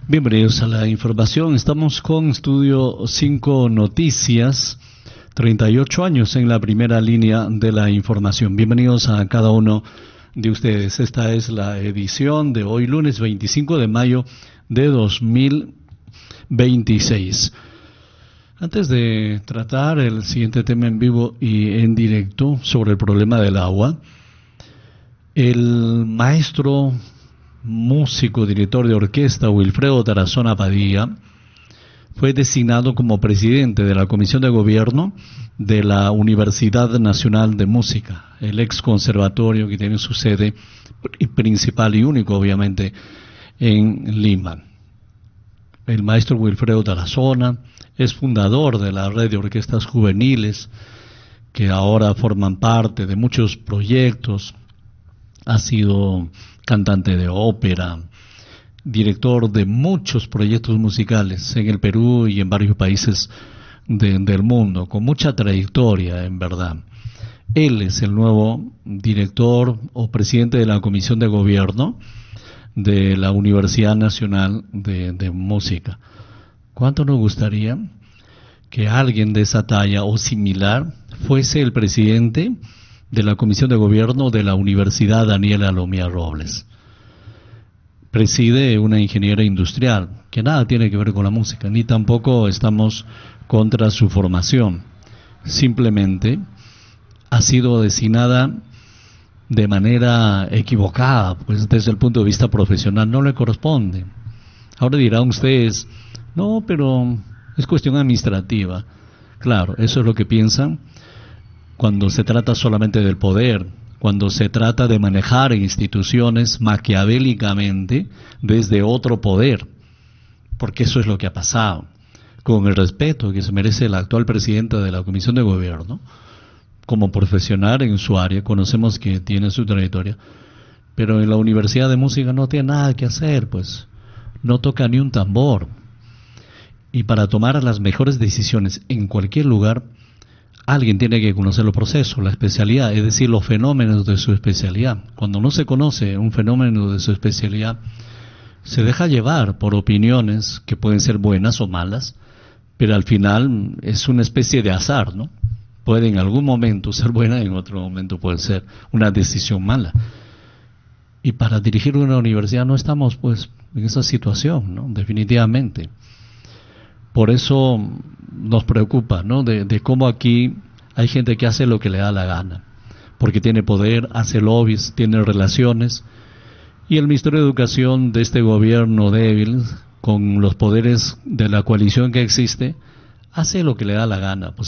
Bienvenidos a la información. Estamos con Estudio 5 Noticias, 38 años en la primera línea de la información. Bienvenidos a cada uno de ustedes. Esta es la edición de hoy, lunes 25 de mayo de 2026. Antes de tratar el siguiente tema en vivo y en directo sobre el problema del agua, el maestro músico, director de orquesta Wilfredo Tarazona Padilla fue designado como presidente de la Comisión de Gobierno de la Universidad Nacional de Música, el ex conservatorio que tiene su sede principal y único, obviamente, en Lima. El maestro Wilfredo Tarazona es fundador de la red de orquestas juveniles que ahora forman parte de muchos proyectos. Ha sido cantante de ópera, director de muchos proyectos musicales en el Perú y en varios países del mundo, con mucha trayectoria, en verdad. Él es el nuevo director o presidente de la Comisión de Gobierno de la Universidad Nacional de Música. ¿Cuánto nos gustaría que alguien de esa talla o similar fuese el presidente de la Comisión de Gobierno de la Universidad Daniel Alomía Robles? Preside una ingeniera industrial que nada tiene que ver con la música, ni tampoco estamos contra su formación. Simplemente ha sido designada de manera equivocada, pues desde el punto de vista profesional no le corresponde. Ahora dirán ustedes, no, pero es cuestión administrativa. Claro, eso es lo que piensan cuando se trata solamente del poder, cuando se trata de manejar instituciones maquiavélicamente desde otro poder, porque eso es lo que ha pasado. Con el respeto que se merece la actual presidenta de la Comisión de Gobierno, como profesional en su área, conocemos que tiene su trayectoria, pero en la Universidad de Música no tiene nada que hacer, pues no toca ni un tambor. Y para tomar las mejores decisiones en cualquier lugar, alguien tiene que conocer los procesos, la especialidad, es decir, los fenómenos de su especialidad. Cuando no se conoce un fenómeno de su especialidad, se deja llevar por opiniones que pueden ser buenas o malas, pero al final es una especie de azar, ¿no? Puede en algún momento ser buena, en otro momento puede ser una decisión mala. Y para dirigir una universidad no estamos, pues, en esa situación, ¿no? Definitivamente. Por eso nos preocupa, ¿no? De cómo aquí hay gente que hace lo que le da la gana, porque tiene poder, hace lobbies, tiene relaciones, y el Ministerio de Educación de este gobierno débil, con los poderes de la coalición que existe, hace lo que le da la gana. Pues